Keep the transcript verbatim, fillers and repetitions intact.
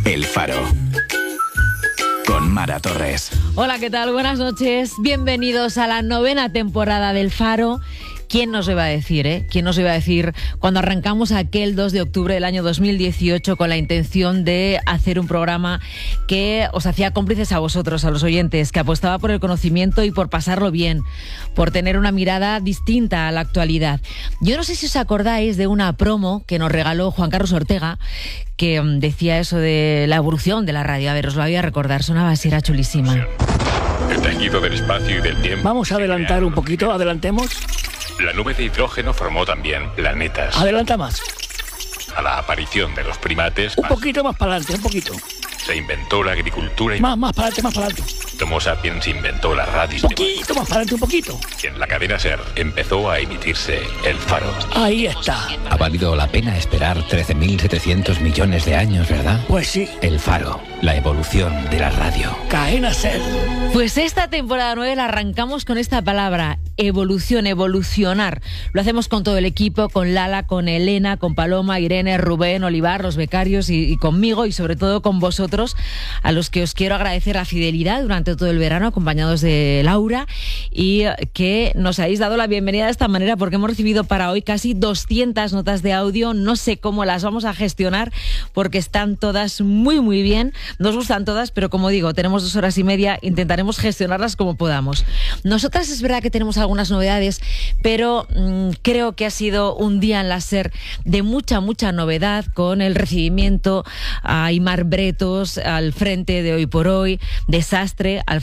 El Faro. Con Mara Torres. Hola, ¿qué tal? Buenas noches. Bienvenidos a la novena temporada del Faro. ¿Quién nos iba a decir, eh? ¿Quién nos iba a decir cuando arrancamos aquel dos de octubre del año dos mil dieciocho con la intención de hacer un programa que os hacía cómplices a vosotros, a los oyentes, que apostaba por el conocimiento y por pasarlo bien, por tener una mirada distinta a la actualidad? Yo no sé si os acordáis de una promo que nos regaló Juan Carlos Ortega, que um, decía eso de la evolución de la radio. A ver, os lo voy a recordar, sonaba así, era chulísima. El tejido del espacio y del tiempo. Vamos a adelantar un poquito, adelantemos. La nube de hidrógeno formó también planetas. Adelanta más. A la aparición de los primates. Un poquito más para adelante, un poquito. Se inventó la agricultura y... Más, más para adelante, más para adelante. Homo sapiens inventó la radio. Un poquito más para adelante, un poquito. Y en la cadena SER empezó a emitirse El Faro. Ahí está. Ha valido la pena esperar trece mil setecientos millones de años, ¿verdad? Pues sí. El Faro, la evolución de la radio. Cadena SER. Pues esta temporada nueve la arrancamos con esta palabra, evolución, evolucionar. Lo hacemos con todo el equipo, con Lala, con Elena, con Paloma, Irene, Rubén, Olivar, los becarios y, y conmigo, y sobre todo con vosotros, a los que os quiero agradecer la fidelidad durante todo el verano, acompañados de Laura, y que nos hayáis dado la bienvenida de esta manera, porque hemos recibido para hoy casi doscientas notas de audio. No sé cómo las vamos a gestionar, porque están todas muy, muy bien. Nos gustan todas, pero como digo, tenemos dos horas y media, intentaremos gestionarlas como podamos. Nosotras es verdad que tenemos algunas novedades, pero mmm, creo que ha sido un día en la SER de mucha, mucha novedad, con el recibimiento a Aimar Bretos al frente de Hoy por Hoy, Desastre, al